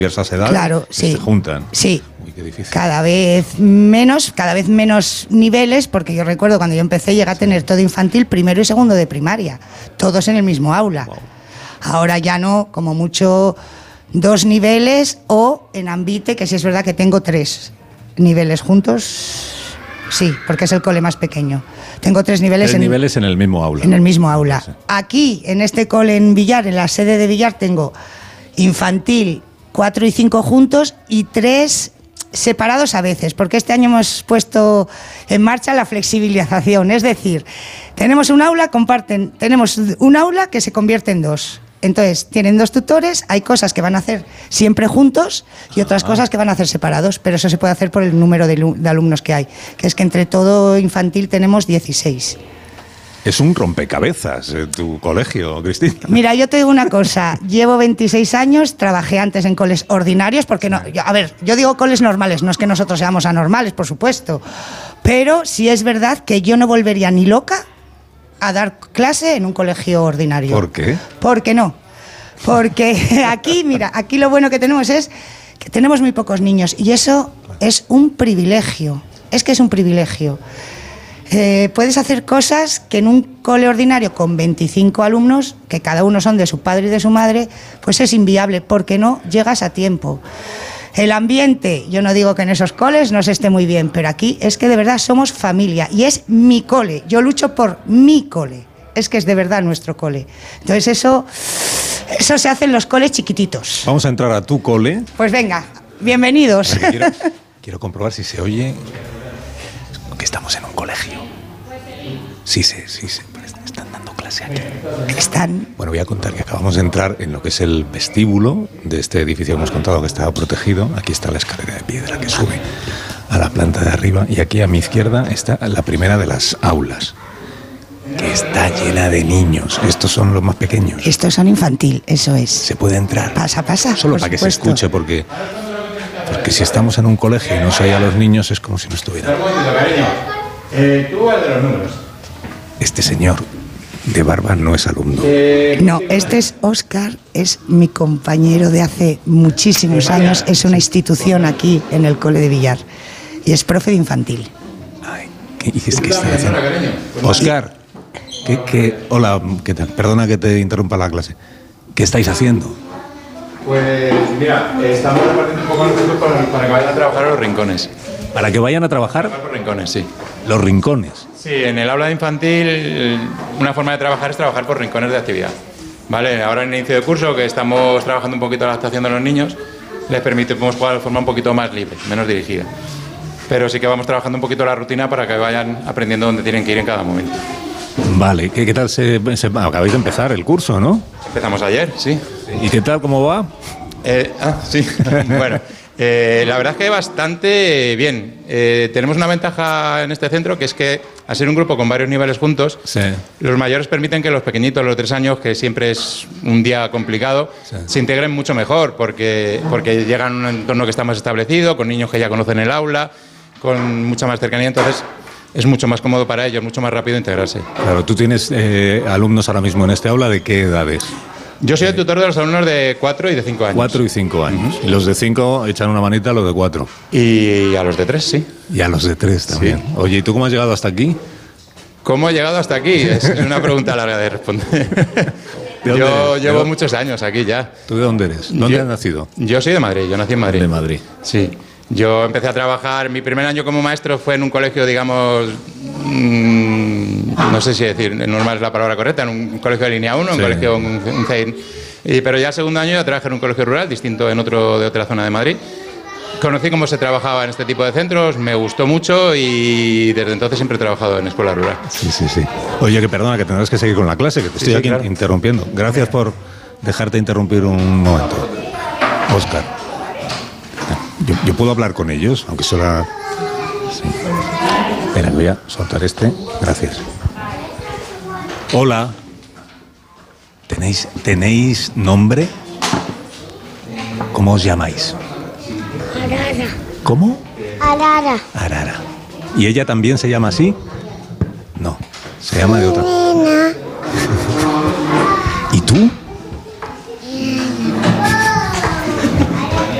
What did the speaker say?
diversas edades, claro, sí, se juntan. Sí. Uy, qué difícil. Cada vez menos niveles, porque yo recuerdo cuando yo empecé llegué a tener todo infantil, primero y segundo de primaria, todos en el mismo aula. Wow. Ahora ya no, como mucho 2 niveles, o en Ambite, que sí es verdad que tengo 3 niveles juntos, sí, porque es el cole más pequeño. Tengo 3 niveles. 3 niveles en el mismo aula. En el mismo aula. Sí. Aquí, en este cole en Villar, en la sede de Villar, tengo infantil 4 y 5 juntos y 3 separados a veces, porque este año hemos puesto en marcha la flexibilización, es decir, tenemos un aula que se convierte en 2. Entonces, tienen 2 tutores, hay cosas que van a hacer siempre juntos y otras cosas que van a hacer separados, pero eso se puede hacer por el número de alumnos que hay, que es que entre todo infantil tenemos 16. Es un rompecabezas tu colegio, Cristina. Mira, yo te digo una cosa, llevo 26 años, trabajé antes en coles ordinarios, porque no, yo digo coles normales, no es que nosotros seamos anormales, por supuesto, pero sí es verdad que yo no volvería ni loca a dar clase en un colegio ordinario. ¿Por qué? Porque no, porque aquí lo bueno que tenemos es que tenemos muy pocos niños y eso es un privilegio, es que es un privilegio. Puedes hacer cosas que en un cole ordinario con 25 alumnos, que cada uno son de su padre y de su madre, pues es inviable, porque no llegas a tiempo. El ambiente, yo no digo que en esos coles no se esté muy bien, pero aquí es que de verdad somos familia y es mi cole, yo lucho por mi cole, es que es de verdad nuestro cole. Entonces eso se hace en los coles chiquititos. Vamos a entrar a tu cole. Pues venga, bienvenidos. Quiero comprobar si se oye que estamos en un colegio. Sí, están dando clase aquí. Bueno, voy a contar que acabamos de entrar en lo que es el vestíbulo de este edificio que hemos contado que estaba protegido. Aquí está la escalera de piedra que sube a la planta de arriba y aquí a mi izquierda está la primera de las aulas, que está llena de niños. Estos son los más pequeños. Estos son infantil, eso es. ¿Se puede entrar? Pasa. Solo para que se escuche, porque si estamos en un colegio y no se oye a los niños es como si no estuvieran. Tú el de los números. Este señor de barba no es alumno. No, este es Óscar, es mi compañero de hace muchísimos años, es una institución aquí en el cole de Villar y es profe de infantil. Ay, ¿qué dices que está haciendo? Óscar, hola, ¿qué tal? Perdona que te interrumpa la clase. ¿Qué estáis haciendo? Pues mira, estamos repartiendo un poco los chicos para que vayan a trabajar a los rincones. ¿Para que vayan a trabajar? Los rincones, sí. ¿Los rincones? Sí, en el aula de infantil una forma de trabajar es trabajar por rincones de actividad. ¿Vale? Ahora en el inicio de curso, que estamos trabajando un poquito la adaptación de los niños, les permitimos jugar de forma un poquito más libre, menos dirigida. Pero sí que vamos trabajando un poquito la rutina para que vayan aprendiendo dónde tienen que ir en cada momento. Vale, ¿qué tal acabáis de empezar el curso, no? Empezamos ayer, sí. ¿Y qué tal, cómo va? Sí, bueno, la verdad es que bastante bien. Tenemos una ventaja en este centro, que es que al ser un grupo con varios niveles juntos, sí, los mayores permiten que los pequeñitos, los 3 años, que siempre es un día complicado, sí, se integren mucho mejor, porque llegan a un entorno que está más establecido, con niños que ya conocen el aula, con mucha más cercanía, entonces es mucho más cómodo para ellos, mucho más rápido integrarse. Claro, tú tienes alumnos ahora mismo en este aula, ¿de qué edades? Yo soy el tutor de los alumnos de 4 y de 5 años. 4 y 5 años. Y los de 5 echan una manita a los de 4. Y a los de 3, sí. Y a los de 3 también. Sí. Oye, ¿y tú cómo has llegado hasta aquí? ¿Cómo he llegado hasta aquí? Es una pregunta larga de responder. Yo llevo muchos años aquí ya. ¿Tú de dónde eres? ¿Dónde has nacido? Yo soy de Madrid, yo nací en Madrid. De Madrid. Sí. Yo empecé a trabajar, mi primer año como maestro fue en un colegio, digamos, no sé si decir, normal es la palabra correcta, en un colegio de línea 1, sí, un colegio, un CEIN. Pero ya el segundo año ya trabajé en un colegio rural, distinto de otra zona de Madrid. Conocí cómo se trabajaba en este tipo de centros, me gustó mucho y desde entonces siempre he trabajado en escuela rural. Sí. Oye, que perdona, que tendrás que seguir con la clase, que te estoy aquí claro, interrumpiendo. Gracias por dejarte interrumpir un momento. Óscar. Yo puedo hablar con ellos, aunque solo... Sí. Espera, voy a soltar este. Gracias. Hola. ¿Tenéis nombre? ¿Cómo os llamáis? Arara. ¿Cómo? Arara. ¿Y ella también se llama así? No, se llama de otra.